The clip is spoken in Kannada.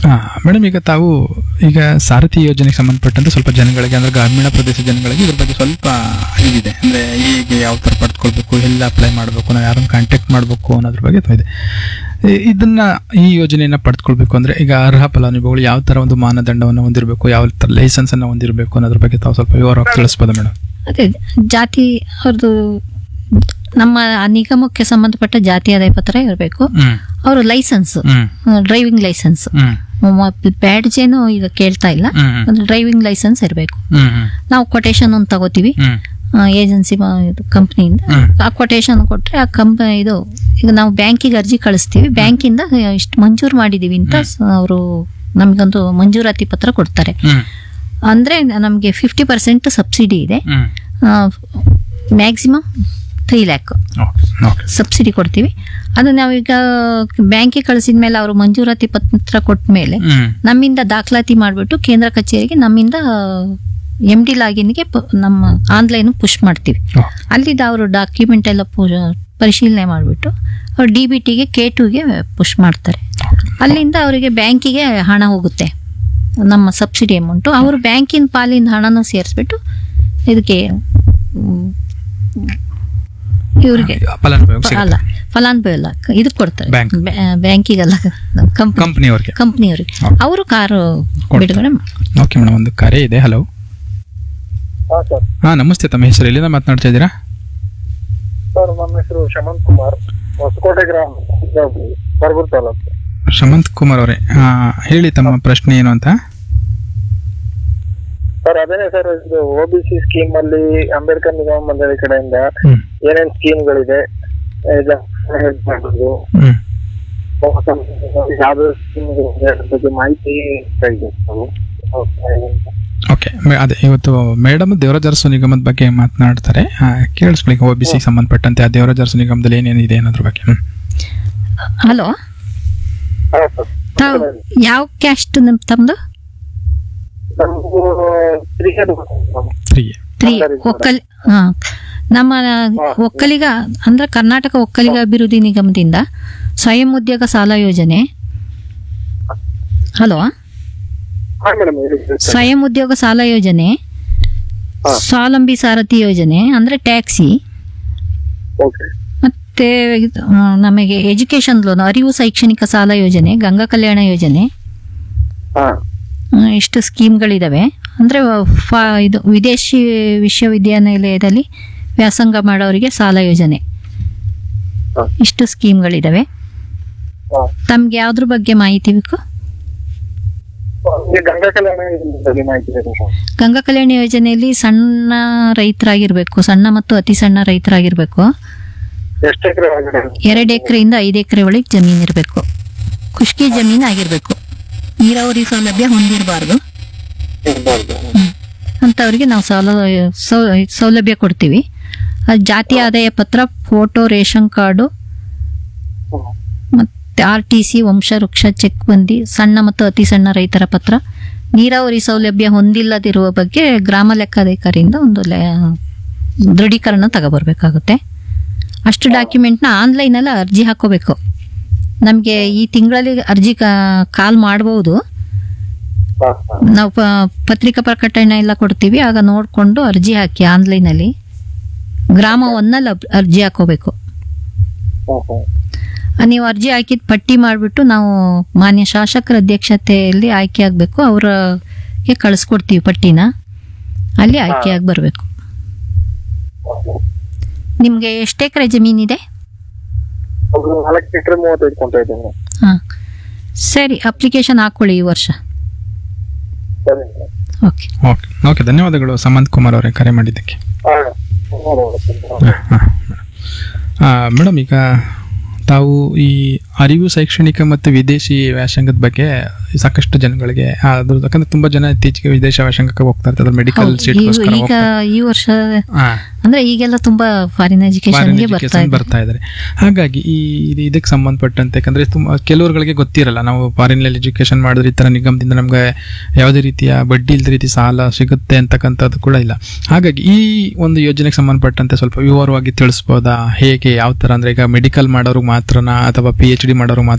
ಮೇಡಮ್, ಈಗ ತಾವು ಈಗ ಸಾರಥಿ ಯೋಜನೆಗೆ ಸಂಬಂಧಪಟ್ಟಂತೆ ಸ್ವಲ್ಪ ಜನಗಳಿಗೆ ಅಂದ್ರೆ ಗ್ರಾಮೀಣ ಪ್ರದೇಶ ಜನಗಳಿಗೆ ಇದ್ರ ಬಗ್ಗೆ ಸ್ವಲ್ಪ ಇದಿದೆ, ಅಂದ್ರೆ ಹೇಗೆ ಯಾವ ಥರ ಪಡ್ಕೊಳ್ಬೇಕು, ಎಲ್ಲ ಅಪ್ಲೈ ಮಾಡಬೇಕು, ನಾವು ಯಾರನ್ನು ಕಾಂಟ್ಯಾಕ್ಟ್ ಮಾಡಬೇಕು ಅನ್ನೋದ್ರ ಬಗ್ಗೆ ಇದೆ. ಇದನ್ನ ಈ ಯೋಜನೆಯನ್ನ ಪಡೆದುಕೊಳ್ಬೇಕು ಅಂದ್ರೆ ಈಗ ಅರ್ಹ ಫಲಾನುಭವಿಗಳು ಯಾವ ತರ ಒಂದು ಮಾನದಂಡವನ್ನು ಹೊಂದಿರಬೇಕು, ಯಾವ ತರ ಲೈಸೆನ್ಸ್ ಅನ್ನ ಹೊಂದಿರಬೇಕು ಅನ್ನೋದ್ರ ಬಗ್ಗೆ ತಾವು ಸ್ವಲ್ಪ ವಿವರವಾಗಿ ತಿಳಿಸ್ಬೋದಾ ಮೇಡಮ್? ಅದೇ ಜಾತಿ ಅವ್ರದ್ದು ನಮ್ಮ ನಿಗಮಕ್ಕೆ ಸಂಬಂಧಪಟ್ಟ ಜಾತಿ ಆದಾಯ ಪತ್ರ ಇರಬೇಕು. ಅವರು ಲೈಸೆನ್ಸ್, ಡ್ರೈವಿಂಗ್ ಲೈಸೆನ್ಸ್, ಬ್ಯಾಡ್ಜ್ ಏನು ಈಗ ಕೇಳ್ತಾ ಇಲ್ಲ, ಡ್ರೈವಿಂಗ್ ಲೈಸೆನ್ಸ್ ಇರಬೇಕು. ನಾವು ಕೊಟೇಶನ್ ಒಂದು ತಗೋತೀವಿ ಏಜೆನ್ಸಿ ಕಂಪ್ನಿಯಿಂದ. ಆ ಕೊಟೇಶನ್ ಕೊಟ್ರೆ ಆ ಇದು ಈಗ ನಾವು ಬ್ಯಾಂಕಿಗೆ ಅರ್ಜಿ ಕಳಿಸ್ತೀವಿ, ಬ್ಯಾಂಕಿಂದ ಇಷ್ಟು ಮಂಜೂರು ಮಾಡಿದೀವಿ ಅಂತ ಅವರು ನಮ್ಗೊಂದು ಮಂಜೂರಾತಿ ಪತ್ರ ಕೊಡ್ತಾರೆ. ಅಂದ್ರೆ ನಮ್ಗೆ 50% ಸಬ್ಸಿಡಿ ಇದೆ, ಮ್ಯಾಕ್ಸಿಮಮ್ 3 lakh ಸಬ್ಸಿಡಿ ಕೊಡ್ತೀವಿ. ಅದು ನಾವೀಗ ಬ್ಯಾಂಕಿಗೆ ಕಳಿಸಿದ ಮೇಲೆ ಅವರು ಮಂಜೂರಾತಿ ಪತ್ರ ಕೊಟ್ಟ ಮೇಲೆ ನಮ್ಮಿಂದ ದಾಖಲಾತಿ ಮಾಡಿಬಿಟ್ಟು ಕೇಂದ್ರ ಕಚೇರಿಗೆ ನಮ್ಮಿಂದ MD ಲಾಗಿನ್ಗೆ ನಮ್ಮ ಆನ್ಲೈನ್ ಪುಷ್ ಮಾಡ್ತೀವಿ. ಅಲ್ಲಿದ್ದ ಅವರು ಡಾಕ್ಯುಮೆಂಟ್ ಎಲ್ಲ ಪರಿಶೀಲನೆ ಮಾಡಿಬಿಟ್ಟು ಅವ್ರು DBTಗೆ K2ಗೆ ಪುಷ್ ಮಾಡ್ತಾರೆ. ಅಲ್ಲಿಂದ ಅವರಿಗೆ ಬ್ಯಾಂಕಿಗೆ ಹಣ ಹೋಗುತ್ತೆ, ನಮ್ಮ ಸಬ್ಸಿಡಿ ಅಮೌಂಟು. ಅವರು ಬ್ಯಾಂಕಿನ ಪಾಲಿನ ಹಣನೂ ಸೇರಿಸ್ಬಿಟ್ಟು ಇದಕ್ಕೆ ಇವ್ರಿಗೆ ಅಲ್ಲ ಫಲಾನುಭವಿ ಅಲ್ಲ ಇದಕ್ಕೆ ಕೊಡ್ತಾರೆ, ಬ್ಯಾಂಕಿಗಲ್ಲ ಕಂಪ್ನಿಯವ್ರಿಗೆ. ಅವರು ಕಾರು ಬಿಡುಗಡೆ. ಓಕೆ ಮೇಡಮ್, ಒಂದು ಕರೆ ಇದೆ. ಹಲೋ. ಹಾ ನಮಸ್ತೆ, ತಮ್ಮ ಹೆಸರು ಎಲ್ಲಿಂದ ಮಾತನಾಡ್ತಾ ಇದ್ದೀರಾ? ಸರ್, ನಮ್ಮ ಹೆಸರು ಶಮಂತ್ ಕುಮಾರ್, ಹೊಸಕೋಟೆ ಗ್ರಾಮ, ಬರಗೂರು ತಾಲೂಕು. ಶಮಂತ್ ಕುಮಾರ್ ಅವರೇ, ಹೇಳಿ ತಮ್ಮ ಪ್ರಶ್ನೆ ಏನು ಅಂತ. ಸರ್ ಅದೇನೆ ಸರ್, ಇದು OBC ಸ್ಕೀಮ್ ಅಲ್ಲಿ ಅಂಬೇಡ್ಕರ್ ನಿಗಮ ಮಂಡಳಿ ಕಡೆಯಿಂದ ಏನೇನ್ ಸ್ಕೀಮ್ಗಳಿದೆ, ಯಾವ್ದು ಸ್ಕೀಮ್ ಬಗ್ಗೆ ಮಾಹಿತಿ ಓಕೆ, ಅದೇ ಇವತ್ತು ಮೇಡಮ್ ದೇವರಾಜ ಅರಸು ನಿಗಮದ ಬಗ್ಗೆ ಮಾತನಾಡ್ತಾರೆ, ಕೇಳಿಸ್ಕೊಳ್ಳಿ. OBC ಸಂಬಂಧಪಟ್ಟಂತೆ ಆ ದೇವರಾಜ ಅರಸು ನಿಗಮದಲ್ಲಿ ಏನೇನಿದೆ ಅನ್ನೋದ್ರ ಬಗ್ಗೆ. ಹಲೋ, ಯಾವ ಕ್ಯಾಸ್ಟ್ ತಮ್ದು? ನಮ್ಮ ಒಕ್ಕಲಿಗ ಅಂದ್ರೆ ಕರ್ನಾಟಕ ಒಕ್ಕಲಿಗ ಅಭಿವೃದ್ಧಿ ನಿಗಮದಿಂದ ಸ್ವಯಂ ಉದ್ಯೋಗ ಸಾಲ ಯೋಜನೆ. ಹಲೋ, ಸ್ವಯಂ ಉದ್ಯೋಗ ಸಾಲ ಯೋಜನೆ, ಸ್ವಾವಲಂಬಿ ಸಾರಥಿ ಯೋಜನೆ ಅಂದ್ರೆ ಟ್ಯಾಕ್ಸಿ, ಮತ್ತೆ ನಮಗೆ ಎಜುಕೇಶನ್ ಲೋನ್, ಅರಿವು ಶೈಕ್ಷಣಿಕ ಸಾಲ ಯೋಜನೆ, ಗಂಗಾ ಕಲ್ಯಾಣ ಯೋಜನೆ, ಇಷ್ಟು ಸ್ಕೀಮ್ಗಳಿದಾವೆ. ಅಂದ್ರೆ ಇದು ವಿದೇಶಿ ವಿಶ್ವವಿದ್ಯಾನಿಲಯದಲ್ಲಿ ವ್ಯಾಸಂಗ ಮಾಡೋರಿಗೆ ಸಾಲ ಯೋಜನೆ, ಇಷ್ಟು ಸ್ಕೀಮ್ಗಳಿದಾವೆ. ತಮ್ಗೆ ಯಾವ್ದ್ರ ಬಗ್ಗೆ ಮಾಹಿತಿ ಬೇಕು? ಗಂಗಾ ಕಲ್ಯಾಣ ಯೋಜನೆಯಲ್ಲಿ ಸಣ್ಣ ರೈತರಾಗಿರ್ಬೇಕು, ಸಣ್ಣ ಮತ್ತು ಅತಿ ಸಣ್ಣ ರೈತರಾಗಿರ್ಬೇಕು, 2 ಎಕರೆಯಿಂದ 5 ಎಕರೆ ಒಳಗೆ ಜಮೀನ್ ಇರಬೇಕು, ಖುಷ್ಕಿ ಜಮೀನ್ ಆಗಿರ್ಬೇಕು, ನೀರಾವರಿ ಸೌಲಭ್ಯ ಹೊಂದಿರಬಾರ್ದು ಅಂತವ್ರಿಗೆ ನಾವು ಸೌಲಭ್ಯ ಕೊಡ್ತೀವಿ. ಜಾತಿ ಆದಾಯ ಪತ್ರ, ಫೋಟೋ, ರೇಷನ್ ಕಾರ್ಡು, ಮತ್ತೆ RTC, ವಂಶವೃಕ್ಷ, ಚೆಕ್ ಬಂದಿ, ಸಣ್ಣ ಮತ್ತು ಅತಿ ಸಣ್ಣ ರೈತರ ಪತ್ರ, ನೀರಾವರಿ ಸೌಲಭ್ಯ ಹೊಂದಿಲ್ಲದಿರುವ ಬಗ್ಗೆ ಗ್ರಾಮ ಲೆಕ್ಕಾಧಿಕಾರಿಯಿಂದ ಒಂದು ದೃಢೀಕರಣ ತಗೋಬರ್ಬೇಕಾಗುತ್ತೆ. ಅಷ್ಟು ಡಾಕ್ಯುಮೆಂಟ್ನ ಆನ್ಲೈನಲ್ಲಿ ಅರ್ಜಿ ಹಾಕೋಬೇಕು. ನಮಗೆ ಈ ತಿಂಗಳಲ್ಲಿ ಅರ್ಜಿ ಕಾಲ್ ಮಾಡಬಹುದು. ನಾವು ಪತ್ರಿಕಾ ಪ್ರಕಟಣೆ ಎಲ್ಲ ಕೊಡ್ತೀವಿ, ಆಗ ನೋಡಿಕೊಂಡು ಅರ್ಜಿ ಹಾಕಿ ಆನ್ಲೈನಲ್ಲಿ ಗ್ರಾಮ 1ನಲ್ಲಿ ಅರ್ಜಿ ಹಾಕೋಬೇಕು. ನೀವು ಅರ್ಜಿ ಹಾಕಿದ ಪಟ್ಟಿ ಮಾಡಿಬಿಟ್ಟು ನಾವು ಮಾನ್ಯ ಶಾಸಕರ ಅಧ್ಯಕ್ಷತೆಯಲ್ಲಿ ಆಯ್ಕೆ ಆಗಬೇಕು, ಅವ್ರಿಗೆ ಕಳಿಸ್ಕೊಡ್ತೀವಿ ಪಟ್ಟಿನ, ಅಲ್ಲಿ ಆಯ್ಕೆ ಆಗಿ ಬರಬೇಕು. ನಿಮ್ಗೆ ಎಷ್ಟು ಎಕರೆ ಜಮೀನಿದೆ? 4 ಎಕರೆ 35 ಕೊಂತ ಇದೆ. ಸರಿ, ಅಪ್ಲಿಕೇಶನ್ ಹಾಕೊಳ್ಳಿ ಈ ವರ್ಷ. ಓಕೆ ಓಕೆ ಓಕೆ, ಧನ್ಯವಾದಗಳು ಸಮಂತ್ ಕುಮಾರ್ ಅವರೇ ಕರೆ ಮಾಡಿದ್ದಕ್ಕೆ. ಮೇಡಮ್, ಈಗ ತಾವು ಈ ಅರಿವು ಶೈಕ್ಷಣಿಕ ಮತ್ತು ವಿದೇಶಿ ವ್ಯಾಸಂಗದ ಬಗ್ಗೆ ಸಾಕಷ್ಟು ಜನಗಳಿಗೆ ಯಾಕಂದ್ರೆ ತುಂಬಾ ಜನ ಇತ್ತೀಚೆಗೆ ವಿದೇಶ ವ್ಯಾಸಂಗಕ್ಕೆ ಹೋಗ್ತಾ ಇರ್ತಾರೆ, ಮೆಡಿಕಲ್ ಸೀಟ್ಗೋಸ್ಕರ. ಈಗ ಈ ವರ್ಷ ಅಂದ್ರೆ ಈಗೆಲ್ಲ ತುಂಬಾ ಫಾರಿನ್ ಎಜುಕೇಶನ್ಗೆ ಬರ್ತಾ ಇದ್ದಾರೆ. ಹಾಗಾಗಿ ಈ ಇದಕ್ಕೆ ಸಂಬಂಧಪಟ್ಟಂತೆ ಯಾಕಂದ್ರೆ ಕೆಲವರುಗಳಿಗೆ ಗೊತ್ತಿರಲ್ಲ, ನಾವು ಫಾರಿನ್ ಎಜುಕೇಶನ್ ಮಾಡಿದ್ರೆ ಈ ತರ ನಿಗಮದಿಂದ ನಮ್ಗೆ ಯಾವುದೇ ರೀತಿಯ ಬಡ್ಡಿ ಇಲ್ಲದ ರೀತಿ ಸಾಲ ಸಿಗುತ್ತೆ ಅಂತಕ್ಕಂಥದ್ದು ಕೂಡ ಇಲ್ಲ. ಹಾಗಾಗಿ ಈ ಒಂದು ಯೋಜನೆಗೆ ಸಂಬಂಧಪಟ್ಟಂತೆ ಸ್ವಲ್ಪ ವಿವರವಾಗಿ ತಿಳಿಸ್ಬೋದಾ? ಹೇಗೆ, ಯಾವ ತರ ಅಂದ್ರೆ ಈಗ ಮೆಡಿಕಲ್ ಮಾಡೋರು ಮಾತ್ರನಾ ಅಥವಾ PhD ಮಾಡೋರು ಮಾತ್ರ